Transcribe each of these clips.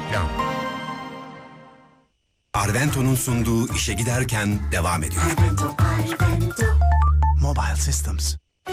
Reklam. Arvento'nun sunduğu işe giderken devam ediyor. Mobile Systems.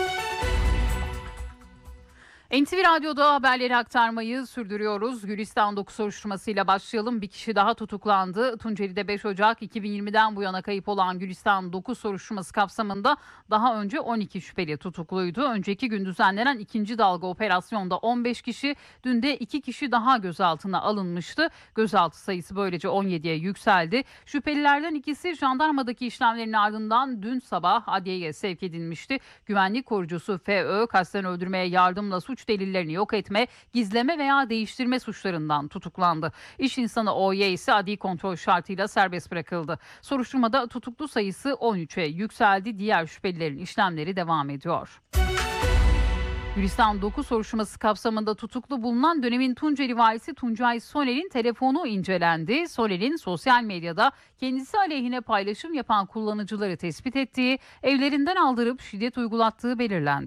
NTV Radyo'da haberleri aktarmayı sürdürüyoruz. Gülistan 9 soruşturmasıyla başlayalım. Bir kişi daha tutuklandı. Tunceli'de 5 Ocak 2020'den bu yana kayıp olan Gülistan 9 soruşturması kapsamında daha önce 12 şüpheli tutukluydu. Önceki gün düzenlenen ikinci dalga operasyonda 15 kişi, dün de 2 kişi daha gözaltına alınmıştı. Gözaltı sayısı böylece 17'ye yükseldi. Şüphelilerden ikisi jandarmadaki işlemlerin ardından dün sabah adliyeye sevk edilmişti. Güvenlik korucusu FÖ, kasten öldürmeye yardımla suç delillerini yok etme, gizleme veya değiştirme suçlarından tutuklandı. İş insanı OY ise adli kontrol şartıyla serbest bırakıldı. Soruşturmada tutuklu sayısı 13'e yükseldi. Diğer şüphelilerin işlemleri devam ediyor. Gülistan 9 soruşturması kapsamında tutuklu bulunan dönemin Tunceli valisi Tuncay Soner'in telefonu incelendi. Soner'in sosyal medyada kendisi aleyhine paylaşım yapan kullanıcıları tespit ettiği, evlerinden aldırıp şiddet uygulattığı belirlendi.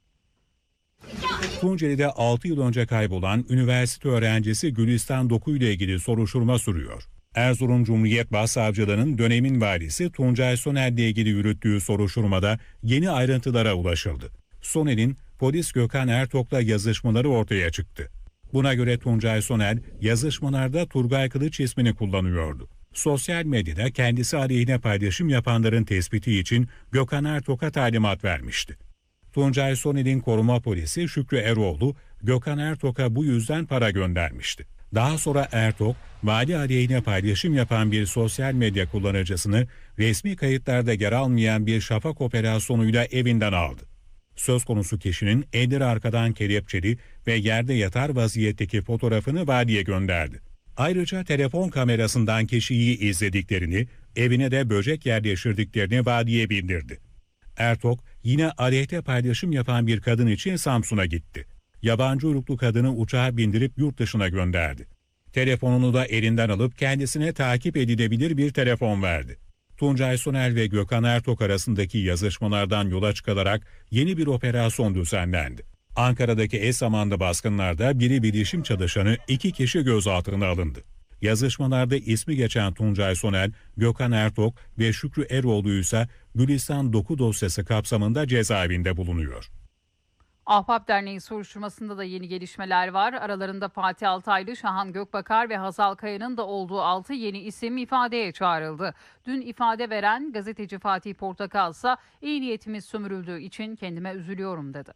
Tunceli'de 6 yıl önce kaybolan üniversite öğrencisi Gülistan Doku ile ilgili soruşturma sürüyor. Erzurum Cumhuriyet Başsavcılığı'nın dönemin valisi Tuncay Soner ile ilgili yürüttüğü soruşturmada yeni ayrıntılara ulaşıldı. Soner'in polis Gökhan Ertok'la yazışmaları ortaya çıktı. Buna göre Tuncay Soner yazışmalarda Turgay Kılıç ismini kullanıyordu. Sosyal medyada kendisi aleyhine paylaşım yapanların tespiti için Gökhan Ertok'a talimat vermişti. Tuncay Soner'in koruma polisi Şükrü Eroğlu, Gökhan Ertok'a bu yüzden para göndermişti. Daha sonra Ertok, vali aleyhine paylaşım yapan bir sosyal medya kullanıcısını resmi kayıtlarda yer almayan bir şafak operasyonuyla evinden aldı. Söz konusu kişinin elleri arkadan kelepçeli ve yerde yatar vaziyetteki fotoğrafını valiye gönderdi. Ayrıca telefon kamerasından kişiyi izlediklerini, evine de böcek yerleştirdiklerini valiye bildirdi. Ertok yine aleyhte paylaşım yapan bir kadın için Samsun'a gitti. Yabancı uyruklu kadını uçağa bindirip yurt dışına gönderdi. Telefonunu da elinden alıp kendisine takip edilebilir bir telefon verdi. Tuncay Soner ve Gökhan Ertok arasındaki yazışmalardan yola çıkılarak yeni bir operasyon düzenlendi. Ankara'daki eş zamanlı baskınlarda biri bilişim çalışanı 2 kişi gözaltına alındı. Yazışmalarda ismi geçen Tuncay Soner, Gökhan Ertok ve Şükrü Eroğlu ise Gülistan Doku dosyası kapsamında cezaevinde bulunuyor. Ahbap Derneği soruşturmasında da yeni gelişmeler var. Aralarında Fatih Altaylı, Şahan Gökbakar ve Hazal Kaya'nın da olduğu 6 yeni isim ifadeye çağrıldı. Dün ifade veren gazeteci Fatih Portakal ise iyi niyetimiz sömürüldüğü için kendime üzülüyorum dedi.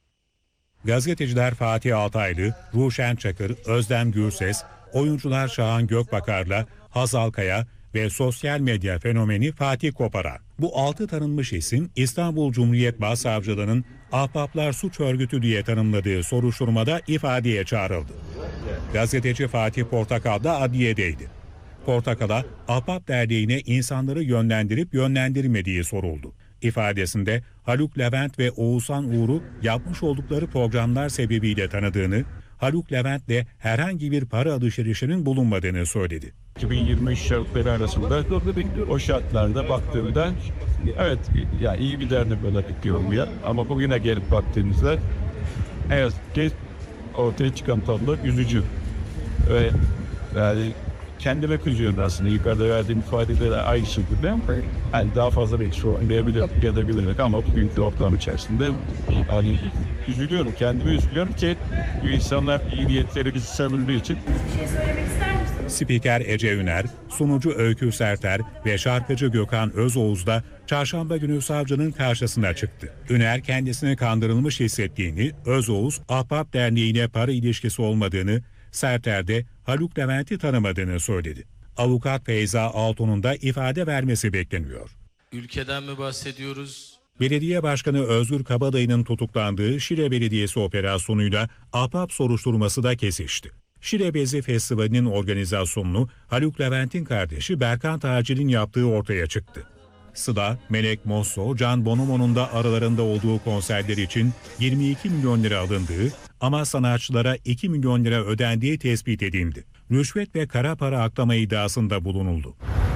Gazeteciler Fatih Altaylı, Ruşen Çakır, Özlem Gürses, oyuncular Şahan Gökbakar'la Hazal Kaya ve sosyal medya fenomeni Fatih Koparan. Bu 6 tanınmış isim İstanbul Cumhuriyet Başsavcılığı'nın Ahbaplar Suç Örgütü diye tanımladığı soruşturmada ifadeye çağrıldı. Gazeteci Fatih Portakal da adliyedeydi. Portakal'a Ahbap Derneği'ne insanları yönlendirip yönlendirmediği soruldu. İfadesinde Haluk Levent ve Oğuzhan Uğur'u yapmış oldukları programlar sebebiyle tanıdığını, Haluk Levent'le herhangi bir para alışverişinin bulunmadığını söyledi. 2023 şartları arasında o şartlarda baktığımda evet ya iyi bir dernek olarak diyorum ya, ama bugüne gelip baktığımızda evet ortaya çıkan tablo üzücü ve yani kendime kızıyorum aslında. Yukarıda verdiğim ifadeleri aynı şekilde yani daha fazla bir sorunlayabilirim ya da bilerek, ama bugün ortam içerisinde hani üzülüyorum, kendime üzülüyorum ki bu insanlar iyi niyetleri bizi sömürdüğü için. Bir şey söylemek ister misiniz? Spiker Ece Üner, sunucu Öykü Serter ve şarkıcı Gökhan Özoğuz da çarşamba günü savcının karşısına çıktı. Üner kendisini kandırılmış hissettiğini, Özoğuz Ahbap Derneği'ne para ilişkisi olmadığını, Serter de Haluk Levent'i tanımadığını söyledi. Avukat Feyza Altun'un da ifade vermesi bekleniyor. Ülkeden mi bahsediyoruz? Belediye Başkanı Özgür Kabadayı'nın tutuklandığı Şile Belediyesi operasyonuyla Ahbap soruşturması da kesişti. Şile Bezi Festivali'nin organizasyonunu Haluk Levent'in kardeşi Berkan Tacil'in yaptığı ortaya çıktı. Sıla, Melek Mosso, Can Bonomo'nun da aralarında olduğu konserler için 22 milyon lira alındığı ama sanatçılara 2 milyon lira ödendiği tespit edildi. Rüşvet ve kara para aklama iddiasında bulunuldu.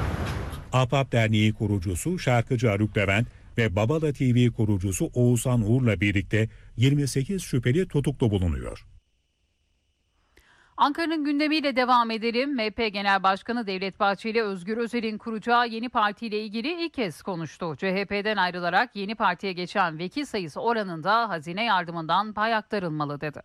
Ahbap Derneği kurucusu şarkıcı Haluk Levent ve Babala TV kurucusu Oğuzhan Uğur'la birlikte 28 şüpheli tutuklu bulunuyor. Ankara'nın gündemiyle devam edelim. MHP Genel Başkanı Devlet Bahçeli, Özgür Özel'in kuracağı yeni partiyle ilgili ilk kez konuştu. CHP'den ayrılarak yeni partiye geçen vekil sayısı oranında hazine yardımından pay aktarılmalı dedi.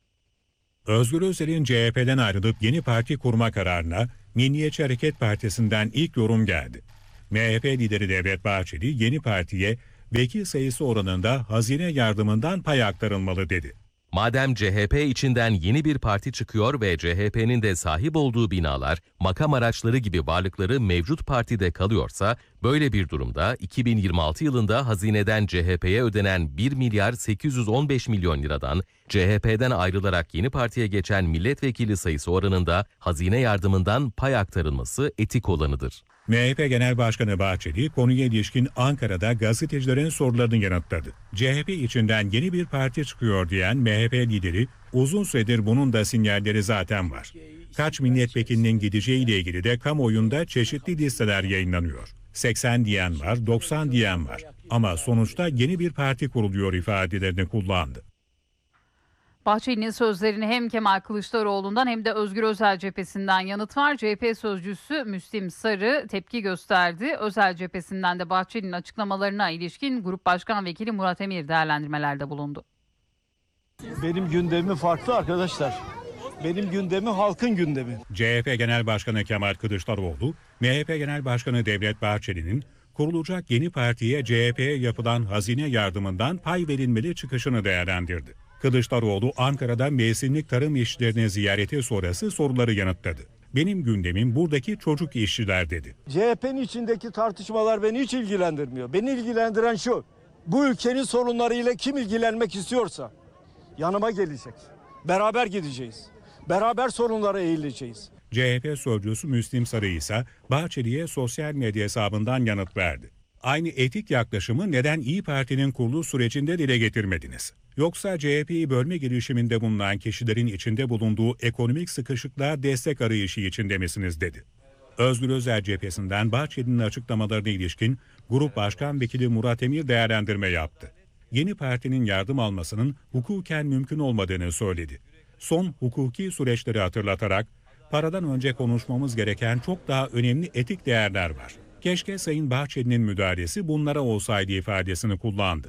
Özgür Özel'in CHP'den ayrılıp yeni parti kurma kararına Milliyetçi Hareket Partisi'nden ilk yorum geldi. MHP lideri Devlet Bahçeli yeni partiye vekil sayısı oranında hazine yardımından pay aktarılmalı dedi. Madem CHP içinden yeni bir parti çıkıyor ve CHP'nin de sahip olduğu binalar, makam araçları gibi varlıkları mevcut partide kalıyorsa, böyle bir durumda 2026 yılında hazineden CHP'ye ödenen 1 milyar 815 milyon liradan CHP'den ayrılarak yeni partiye geçen milletvekili sayısı oranında hazine yardımından pay aktarılması etik olanıdır. MHP Genel Başkanı Bahçeli konuya ilişkin Ankara'da gazetecilerin sorularını yanıtladı. CHP içinden yeni bir parti çıkıyor diyen MHP lideri uzun süredir bunun da sinyalleri zaten var. Kaç milletvekilinin gideceğiyle ilgili de kamuoyunda çeşitli listeler yayınlanıyor. 80 diyen var, 90 diyen var. Ama sonuçta yeni bir parti kuruluyor ifadelerini kullandı. Bahçeli'nin sözlerine hem Kemal Kılıçdaroğlu'ndan hem de Özgür Özel cephesinden yanıt var. CHP sözcüsü Müslim Sarı tepki gösterdi. Özel cephesinden de Bahçeli'nin açıklamalarına ilişkin Grup Başkan Vekili Murat Emir değerlendirmelerde bulundu. Benim gündemim farklı arkadaşlar. Benim gündemim halkın gündemi. CHP Genel Başkanı Kemal Kılıçdaroğlu, MHP Genel Başkanı Devlet Bahçeli'nin kurulacak yeni partiye CHP'ye yapılan hazine yardımından pay verilmeli çıkışını değerlendirdi. Kılıçdaroğlu Ankara'da mevsimlik tarım işçilerini ziyareti sonrası soruları yanıtladı. Benim gündemim buradaki çocuk işçiler dedi. CHP'nin içindeki tartışmalar beni hiç ilgilendirmiyor. Beni ilgilendiren şu: bu ülkenin sorunlarıyla kim ilgilenmek istiyorsa yanıma gelecek. Beraber gideceğiz. Beraber sorunlara eğileceğiz. CHP sözcüsü Müslim Sarı ise Bahçeli'ye sosyal medya hesabından yanıt verdi. Aynı etik yaklaşımı neden İYİ Parti'nin kuruluş sürecinde dile getirmediniz? Yoksa CHP'yi bölme girişiminde bulunan kişilerin içinde bulunduğu ekonomik sıkışıklığa destek arayışı içinde misiniz dedi. Özgür Özel cephesinden Bahçeli'nin açıklamalarına ilişkin Grup Başkan Vekili Murat Emir değerlendirme yaptı. Yeni partinin yardım almasının hukuken mümkün olmadığını söyledi. Son hukuki süreçleri hatırlatarak paradan önce konuşmamız gereken çok daha önemli etik değerler var. Keşke Sayın Bahçeli'nin müdahalesi bunlara olsaydı ifadesini kullandı.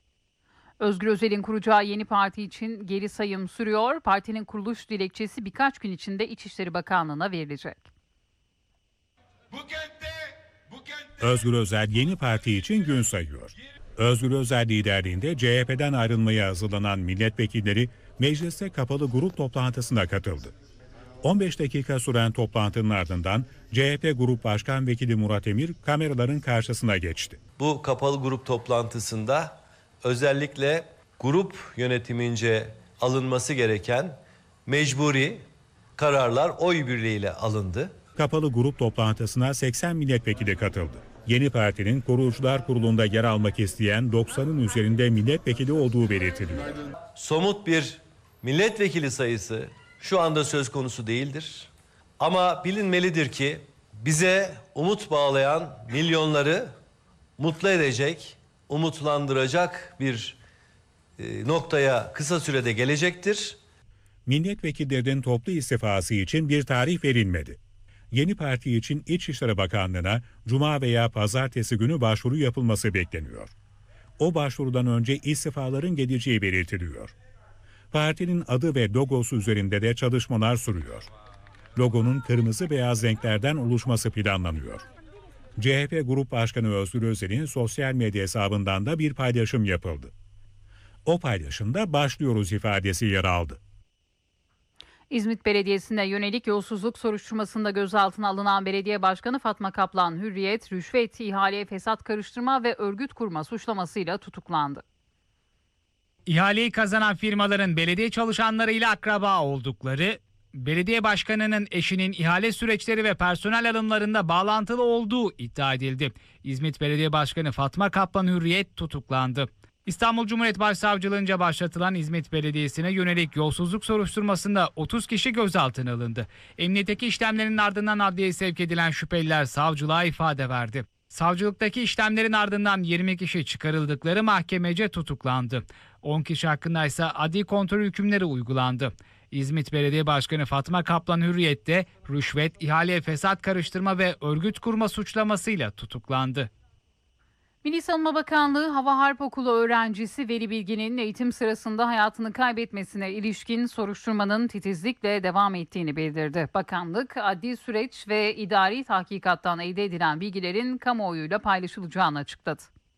Özgür Özel'in kuracağı yeni parti için geri sayım sürüyor. Partinin kuruluş dilekçesi birkaç gün içinde İçişleri Bakanlığı'na verilecek. Özgür Özel yeni parti için gün sayıyor. Özgür Özel liderliğinde CHP'den ayrılmaya hazırlanan milletvekilleri mecliste kapalı grup toplantısına katıldı. 15 dakika süren toplantının ardından CHP Grup Başkan Vekili Murat Emir kameraların karşısına geçti. Bu kapalı grup toplantısında özellikle grup yönetimince alınması gereken mecburi kararlar oy birliğiyle alındı. Kapalı grup toplantısına 80 milletvekili katıldı. Yeni partinin kurucular kurulunda yer almak isteyen 90'ın üzerinde milletvekili olduğu belirtiliyor. Somut bir milletvekili sayısı şu anda söz konusu değildir. Ama bilinmelidir ki bize umut bağlayan milyonları mutlu edecek, umutlandıracak bir noktaya kısa sürede gelecektir. Milletvekillerinin toplu istifası için bir tarih verilmedi. Yeni parti için İçişleri Bakanlığı'na Cuma veya Pazartesi günü başvuru yapılması bekleniyor. O başvurudan önce istifaların geleceği belirtiliyor. Partinin adı ve logosu üzerinde de çalışmalar sürüyor. Logonun kırmızı beyaz renklerden oluşması planlanıyor. CHP Grup Başkanı Özgür Özel'in sosyal medya hesabından da bir paylaşım yapıldı. O paylaşımda başlıyoruz ifadesi yer aldı. İzmit Belediyesi'ne yönelik yolsuzluk soruşturmasında gözaltına alınan Belediye Başkanı Fatma Kaplan Hürriyet, rüşvet, ihale, fesat karıştırma ve örgüt kurma suçlamasıyla tutuklandı. İhaleyi kazanan firmaların belediye çalışanlarıyla akraba oldukları, belediye başkanının eşinin ihale süreçleri ve personel alımlarında bağlantılı olduğu iddia edildi. İzmit Belediye Başkanı Fatma Kaplan Hürriyet tutuklandı. İstanbul Cumhuriyet Başsavcılığınca başlatılan İzmit Belediyesi'ne yönelik yolsuzluk soruşturmasında 30 kişi gözaltına alındı. Emniyetteki işlemlerin ardından adliyeye sevk edilen şüpheliler savcılığa ifade verdi. Savcılıktaki işlemlerin ardından 20 kişi çıkarıldıkları mahkemece tutuklandı. 10 kişi hakkında ise adli kontrol hükümleri uygulandı. İzmit Belediye Başkanı Fatma Kaplan Hürriyet de rüşvet, ihale, fesat karıştırma ve örgüt kurma suçlamasıyla tutuklandı. Milli Savunma Bakanlığı Hava Harp Okulu öğrencisi Veli Bilgin'in eğitim sırasında hayatını kaybetmesine ilişkin soruşturmanın titizlikle devam ettiğini bildirdi. Bakanlık, adli süreç ve idari tahkikattan elde edilen bilgilerin kamuoyuyla paylaşılacağını açıkladı.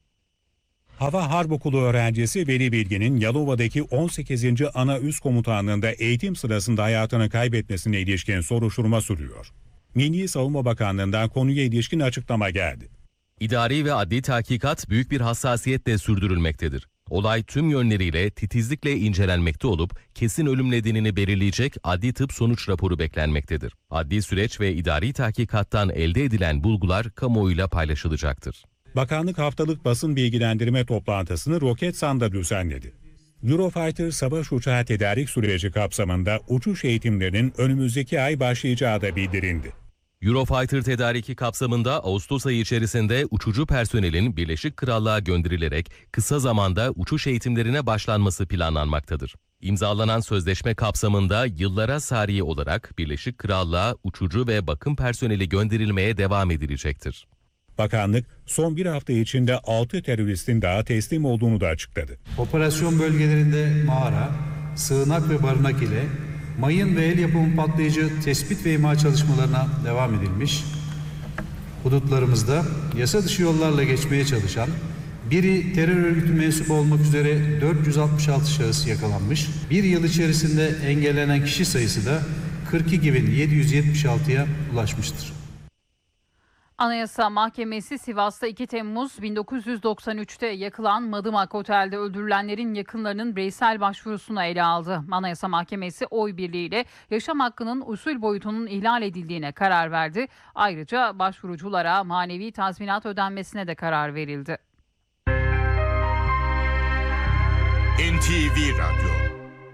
Hava Harp Okulu öğrencisi Veli Bilgin'in Yalova'daki 18. Ana Üst Komutanlığı'nda eğitim sırasında hayatını kaybetmesine ilişkin soruşturma sürüyor. Milli Savunma Bakanlığı'ndan konuya ilişkin açıklama geldi. İdari ve adli tahkikat büyük bir hassasiyetle sürdürülmektedir. Olay tüm yönleriyle titizlikle incelenmekte olup kesin ölüm nedenini belirleyecek adli tıp sonuç raporu beklenmektedir. Adli süreç ve idari tahkikattan elde edilen bulgular kamuoyuyla paylaşılacaktır. Bakanlık haftalık basın bilgilendirme toplantısını Roketsan'da düzenledi. Eurofighter savaş uçağı tedarik süreci kapsamında uçuş eğitimlerinin önümüzdeki ay başlayacağı da bildirildi. Eurofighter tedariki kapsamında Ağustos ayı içerisinde uçucu personelin Birleşik Krallığa gönderilerek kısa zamanda uçuş eğitimlerine başlanması planlanmaktadır. İmzalanan sözleşme kapsamında yıllara sari olarak Birleşik Krallığa uçucu ve bakım personeli gönderilmeye devam edilecektir. Bakanlık son bir hafta içinde 6 teröristin daha teslim olduğunu da açıkladı. Operasyon bölgelerinde mağara, sığınak ve barınak ile mayın ve el yapımı patlayıcı tespit ve imha çalışmalarına devam edilmiş. Hudutlarımızda yasa dışı yollarla geçmeye çalışan, biri terör örgütü mensubu olmak üzere 466 şahıs yakalanmış. Bir yıl içerisinde engellenen kişi sayısı da 42.776'ya ulaşmıştır. Anayasa Mahkemesi Sivas'ta 2 Temmuz 1993'te yakılan Madımak Otel'de öldürülenlerin yakınlarının bireysel başvurusunu ele aldı. Anayasa Mahkemesi oy birliğiyle yaşam hakkının usul boyutunun ihlal edildiğine karar verdi. Ayrıca başvuruculara manevi tazminat ödenmesine de karar verildi. NTV Radyo.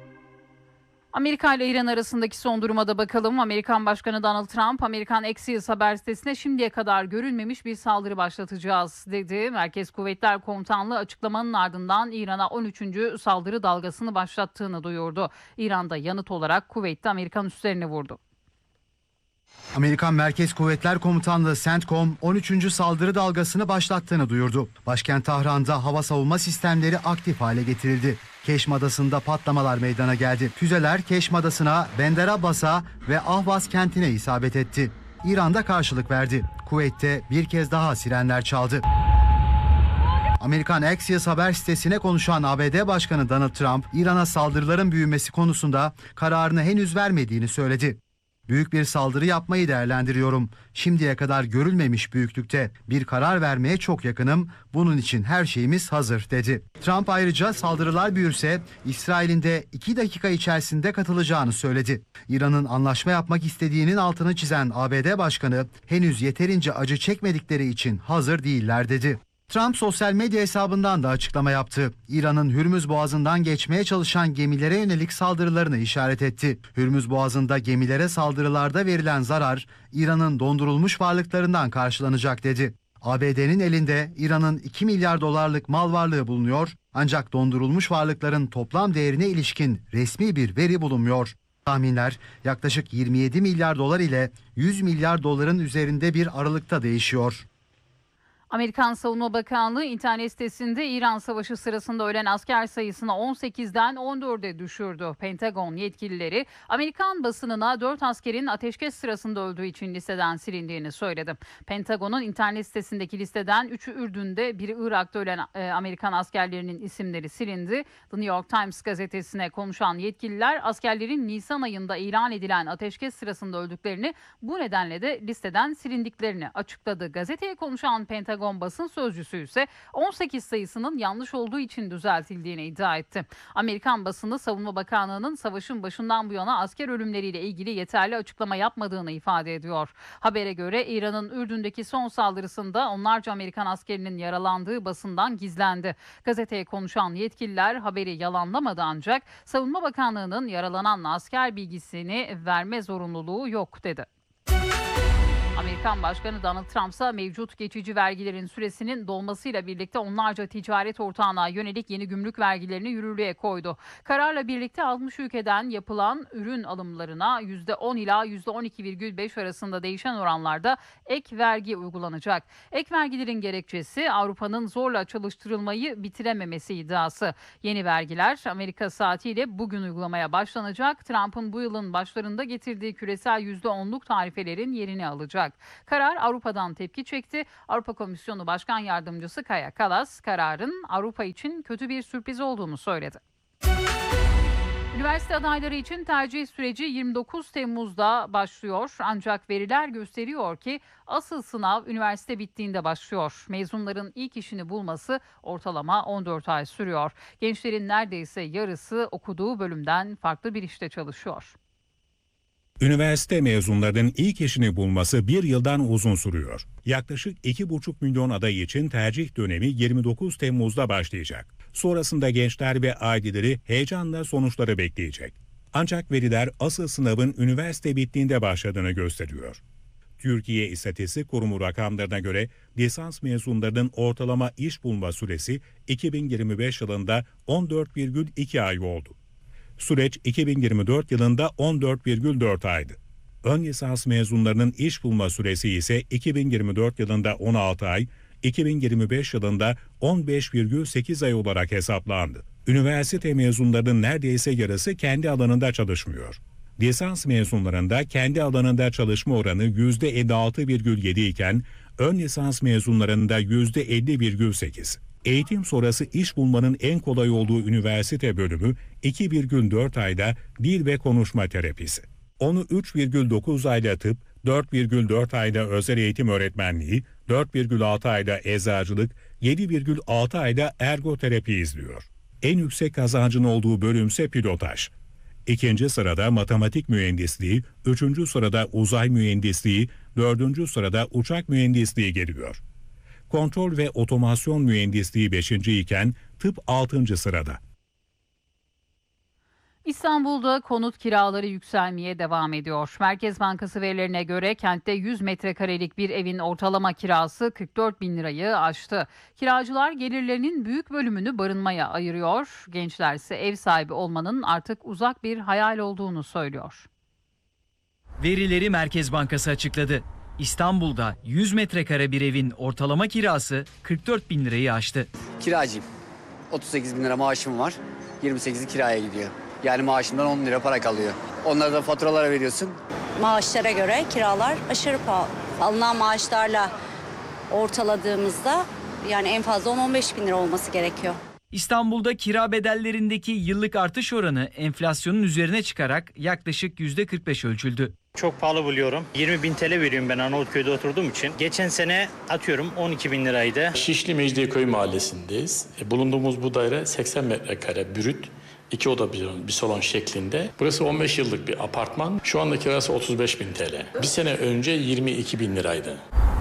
Amerika ile İran arasındaki son duruma da bakalım. Amerikan Başkanı Donald Trump, Amerikan Axios haber sitesine şimdiye kadar görülmemiş bir saldırı başlatacağız dedi. Merkez Kuvvetler Komutanlığı açıklamanın ardından İran'a 13. saldırı dalgasını başlattığını duyurdu. İran'da yanıt olarak kuvvetli Amerikan üslerini vurdu. Amerikan Merkez Kuvvetler Komutanlığı CENTCOM 13. saldırı dalgasını başlattığını duyurdu. Başkent Tahran'da hava savunma sistemleri aktif hale getirildi. Keşm Adası'nda patlamalar meydana geldi. Füzeler Keşm Adası'na, Bender Abbas'a ve Ahvaz kentine isabet etti. İran'da karşılık verdi. Kuveyt'te bir kez daha sirenler çaldı. Amerikan Axios haber sitesine konuşan ABD Başkanı Donald Trump, İran'a saldırıların büyümesi konusunda kararını henüz vermediğini söyledi. Büyük bir saldırı yapmayı değerlendiriyorum. Şimdiye kadar görülmemiş büyüklükte bir karar vermeye çok yakınım. Bunun için her şeyimiz hazır dedi. Trump ayrıca saldırılar büyürse İsrail'in de 2 dakika içerisinde katılacağını söyledi. İran'ın anlaşma yapmak istediğinin altını çizen ABD Başkanı henüz yeterince acı çekmedikleri için hazır değiller dedi. Trump sosyal medya hesabından da açıklama yaptı. İran'ın Hürmüz Boğazı'ndan geçmeye çalışan gemilere yönelik saldırılarını işaret etti. Hürmüz Boğazı'nda gemilere saldırılarda verilen zarar İran'ın dondurulmuş varlıklarından karşılanacak dedi. ABD'nin elinde İran'ın 2 milyar dolarlık mal varlığı bulunuyor ancak dondurulmuş varlıkların toplam değerine ilişkin resmi bir veri bulunmuyor. Tahminler yaklaşık 27 milyar dolar ile 100 milyar doların üzerinde bir aralıkta değişiyor. Amerikan Savunma Bakanlığı internet sitesinde İran Savaşı sırasında ölen asker sayısını 18'den 14'e düşürdü. Pentagon yetkilileri Amerikan basınına 4 askerin ateşkes sırasında öldüğü için listeden silindiğini söyledi. Pentagon'un internet sitesindeki listeden 3'ü Ürdün'de, biri Irak'ta ölen Amerikan askerlerinin isimleri silindi. The New York Times gazetesine konuşan yetkililer askerlerin Nisan ayında ilan edilen ateşkes sırasında öldüklerini, bu nedenle de listeden silindiklerini açıkladı. Gazeteye konuşan Pentagon basın sözcüsü ise 18 sayısının yanlış olduğu için düzeltildiğini iddia etti. Amerikan basını Savunma Bakanlığı'nın savaşın başından bu yana asker ölümleriyle ilgili yeterli açıklama yapmadığını ifade ediyor. Habere göre İran'ın Ürdün'deki son saldırısında onlarca Amerikan askerinin yaralandığı basından gizlendi. Gazeteye konuşan yetkililer haberi yalanlamadı ancak Savunma Bakanlığı'nın yaralanan asker bilgisini verme zorunluluğu yok dedi. Amerikan Başkanı Donald Trump ise mevcut geçici vergilerin süresinin dolmasıyla birlikte onlarca ticaret ortağına yönelik yeni gümrük vergilerini yürürlüğe koydu. Kararla birlikte 60 ülkeden yapılan ürün alımlarına %10 ila %12,5 arasında değişen oranlarda ek vergi uygulanacak. Ek vergilerin gerekçesi Avrupa'nın zorla çalıştırılmayı bitirememesi iddiası. Yeni vergiler Amerika saatiyle bugün uygulamaya başlanacak. Trump'ın bu yılın başlarında getirdiği küresel %10'luk tarifelerin yerini alacak. Karar Avrupa'dan tepki çekti. Avrupa Komisyonu Başkan Yardımcısı Kaja Kallas, kararın Avrupa için kötü bir sürpriz olduğunu söyledi. Üniversite adayları için tercih süreci 29 Temmuz'da başlıyor. Ancak veriler gösteriyor ki asıl sınav üniversite bittiğinde başlıyor. Mezunların ilk işini bulması ortalama 14 ay sürüyor. Gençlerin neredeyse yarısı okuduğu bölümden farklı bir işte çalışıyor. Üniversite mezunlarının ilk işini bulması bir yıldan uzun sürüyor. Yaklaşık 2,5 milyon aday için tercih dönemi 29 Temmuz'da başlayacak. Sonrasında gençler ve aileleri heyecanla sonuçları bekleyecek. Ancak veriler asıl sınavın üniversite bittiğinde başladığını gösteriyor. Türkiye İstatistik Kurumu rakamlarına göre lisans mezunlarının ortalama iş bulma süresi 2025 yılında 14,2 ay oldu. Süreç 2024 yılında 14,4 aydı. Ön lisans mezunlarının iş bulma süresi ise 2024 yılında 16 ay, 2025 yılında 15,8 ay olarak hesaplandı. Üniversite mezunlarının neredeyse yarısı kendi alanında çalışmıyor. Lisans mezunlarında kendi alanında çalışma oranı %56,7 iken ön lisans mezunlarında %50,8. Eğitim sonrası iş bulmanın en kolay olduğu üniversite bölümü 2,4 ayda dil ve konuşma terapisi. Onu 3,9 ayda tıp, 4,4 ayda özel eğitim öğretmenliği, 4,6 ayda eczacılık, 7,6 ayda ergoterapi izliyor. En yüksek kazancın olduğu bölümse pilotaj. İkinci sırada matematik mühendisliği, üçüncü sırada uzay mühendisliği, dördüncü sırada uçak mühendisliği geliyor. Kontrol ve otomasyon mühendisliği 5. iken tıp 6. sırada. İstanbul'da konut kiraları yükselmeye devam ediyor. Merkez Bankası verilerine göre kentte 100 metrekarelik bir evin ortalama kirası 44 bin lirayı aştı. Kiracılar gelirlerinin büyük bölümünü barınmaya ayırıyor. Gençler ise ev sahibi olmanın artık uzak bir hayal olduğunu söylüyor. Verileri Merkez Bankası açıkladı. İstanbul'da 100 metrekare bir evin ortalama kirası 44 bin lirayı aştı. Kiracıyım. 38 bin lira maaşım var. 28'i kiraya gidiyor. Yani maaşımdan 10 lira para kalıyor. Onları da faturalara veriyorsun. Maaşlara göre kiralar aşırı pahalı. Alınan maaşlarla ortaladığımızda yani en fazla 10-15 bin lira olması gerekiyor. İstanbul'da kira bedellerindeki yıllık artış oranı enflasyonun üzerine çıkarak yaklaşık %45 ölçüldü. Çok pahalı buluyorum. 20 bin TL veriyorum ben Arnavutköy'de oturduğum için. Geçen sene atıyorum 12 bin liraydı. Şişli Mecidiyeköy mahallesindeyiz. Bulunduğumuz bu daire 80 metrekare brüt. 2 oda bir salon şeklinde. Burası 15 yıllık bir apartman. Şu anda kirası 35 bin TL. Bir sene önce 22 bin liraydı.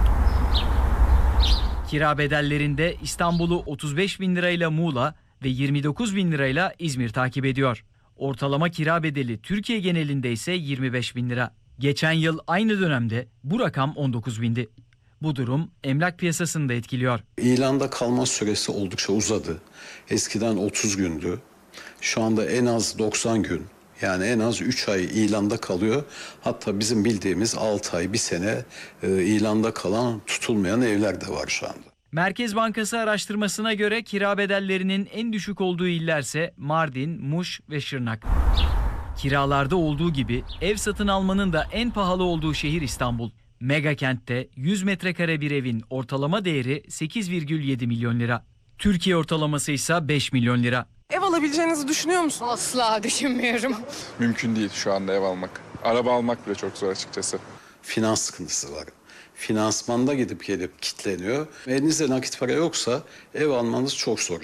Kira bedellerinde İstanbul'u 35 bin lirayla Muğla ve 29 bin lirayla İzmir takip ediyor. Ortalama kira bedeli Türkiye genelinde ise 25 bin lira. Geçen yıl aynı dönemde bu rakam 19 bindi. Bu durum emlak piyasasını da etkiliyor. İlanda kalma süresi oldukça uzadı. Eskiden 30 gündü. Şu anda en az 90 gün. Yani en az 3 ay ilanda kalıyor. Hatta bizim bildiğimiz 6 ay, 1 sene ilanda kalan, tutulmayan evler de var şu anda. Merkez Bankası araştırmasına göre kira bedellerinin en düşük olduğu illerse Mardin, Muş ve Şırnak. Kiralarda olduğu gibi ev satın almanın da en pahalı olduğu şehir İstanbul. Mega kentte 100 metrekare bir evin ortalama değeri 8,7 milyon lira. Türkiye ortalaması ise 5 milyon lira. Ev alabileceğinizi düşünüyor musun? Asla düşünmüyorum. Mümkün değil şu anda ev almak. Araba almak bile çok zor açıkçası. Finans sıkıntısı var. Finansmanda gidip gelip kilitleniyor. Elinizde nakit para yoksa ev almanız çok zor.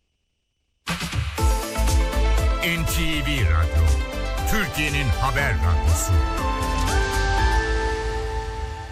NTV Radyo, Türkiye'nin haber radyosu.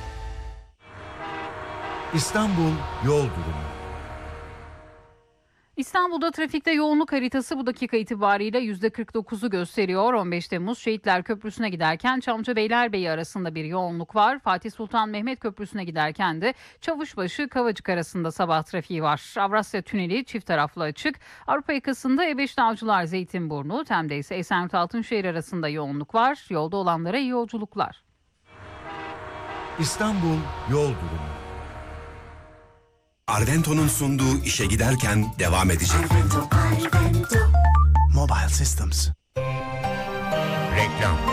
İstanbul yol durumu. İstanbul'da trafikte yoğunluk haritası bu dakika itibariyle %49'u gösteriyor. 15 Temmuz Şehitler Köprüsü'ne giderken Çamlıca-Beylerbeyi arasında bir yoğunluk var. Fatih Sultan Mehmet Köprüsü'ne giderken de Çavuşbaşı-Kavacık arasında sabah trafiği var. Avrasya Tüneli çift taraflı açık. Avrupa yakasında E5'te Avcılar Zeytinburnu, Tem'de ise Esenyurt Altınşehir arasında yoğunluk var. Yolda olanlara iyi yolculuklar. İstanbul yol durumu. Arvento'nun sunduğu işe giderken devam edecek. Mobile Systems. Reklam.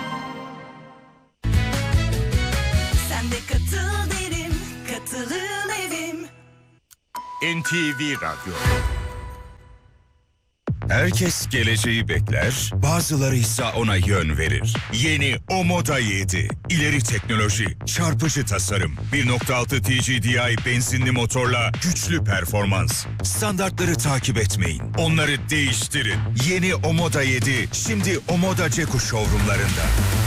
Sen de katıl derim, katılım evim. NTV Radyo. Herkes geleceği bekler, bazıları ise ona yön verir. Yeni Omoda 7. İleri teknoloji, çarpıcı tasarım, 1.6 TGDI benzinli motorla güçlü performans. Standartları takip etmeyin, onları değiştirin. Yeni Omoda 7 şimdi Omoda Ceko showroomlarında.